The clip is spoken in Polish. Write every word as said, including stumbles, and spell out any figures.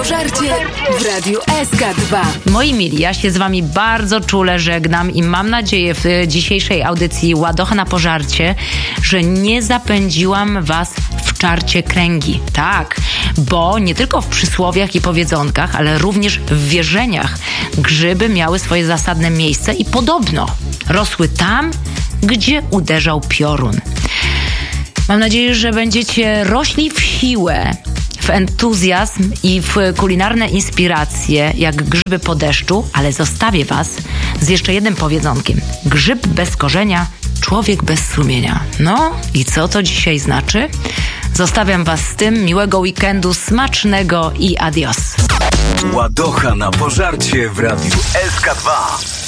pożarcie w Radiu S K dwa. Moi mili, ja się z wami bardzo czule żegnam i mam nadzieję w dzisiejszej audycji Ładocha na pożarcie, że nie zapędziłam was w czarcie kręgi. Tak, bo nie tylko w przysłowiach i powiedzonkach, ale również w wierzeniach grzyby miały swoje zasadne miejsce i podobno rosły tam, gdzie uderzał piorun. Mam nadzieję, że będziecie rośli w siłę, w entuzjazm i w kulinarne inspiracje, jak grzyby po deszczu, ale zostawię was z jeszcze jednym powiedzonkiem. Grzyb bez korzenia, człowiek bez sumienia. No i co to dzisiaj znaczy? Zostawiam was z tym. Miłego weekendu, smacznego i adios. Ładocha na pożarcie w Radiu S K dwa.